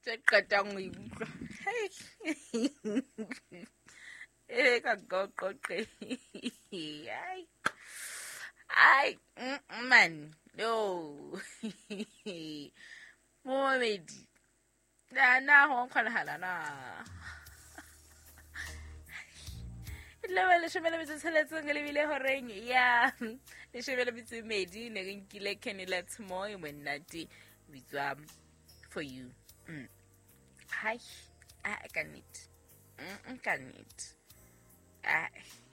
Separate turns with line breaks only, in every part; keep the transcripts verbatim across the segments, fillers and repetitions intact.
tse qetang ho iutlwa hey e ka goqoqe ai ai man no Mohamedi na na ho kgona na le shemele metsi tseletseng le bile horeng ya le shemele metsi medi ne re nkile Kenny Moy monate bitswa for you mm. Hi I can it mm can it ah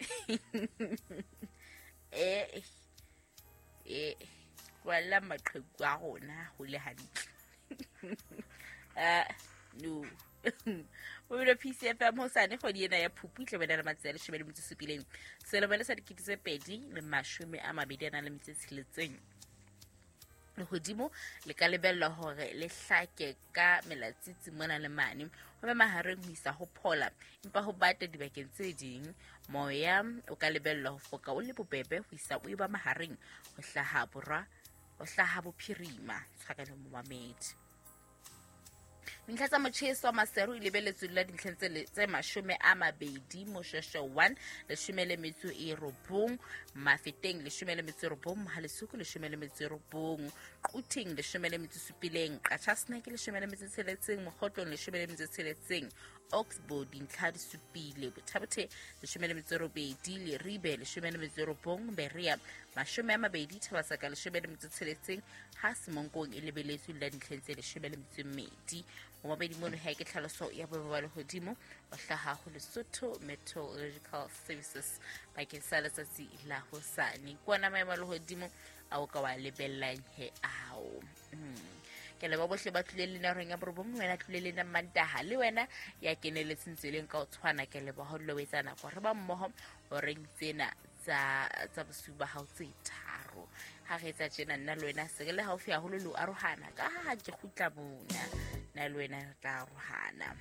eh eh wala maqheku a rona ho le hantle ah no o le P C F M ho sane go di ena ya Phuphu tle bena le matsele shebele motse supileng se le bana sa dikitse pedi le mashome a mabedi ana le metse tshiletseng le hodimo le ka lebella hore le hlake ka melatsitsi mona le mane ho be mahareng ho isa ho phola empa ho bata dibakeng tse ding moya o ka lebella ho foka o le bobebe ho isa o iba mahareng ho hlaha borwa ho hlaha bophirima tshwakane mo mamedi Dintlha tsa motjheso Maseru e lebelletswe la dintlheng tse tse mashome a mabedi Mosheshe one leshome le metso e robong Mafeteng leshome le metso e robong Mohalesuku leshome le metso e robong Quting leshome le metso e supileng Qatshasna ke leshome le metso e tsheletseng Mokgotlong leshome le metso e tsheletseng Oxbow dintlha di supile Bothabothe leshome le metso e robedi Leribe leshome le metso e robong Beria mashome a mabedi Thabasaka leshome le metso e tsheletseng ha Semonkong e lebelletswe la dintlheng tse leshome le metso e mmedi mo mabedi mono ha ke tlhaloso ya boba le hodimo o hlaha ho Lesotho Meteorological Services bakeng sa letsatsi la hosane kwana maemo le hodimo a o ka wa lebellang he ao ke le ba bohle ba tlile le reng ya borobong wena tlile le Mantaha le wena ya keneletseng tseleng ka o tshwana ke le ba ho lo wetsana go re ba mmoho o reng tsena tsa tsa bosuba ha o tse tharo ha re tsa tjena nna le wena se le haufi haholo lo arohana ka ha ke khutla bona na le wena tla arohana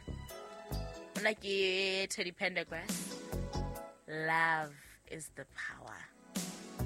ona ke Teddy Pendergrass love is the power.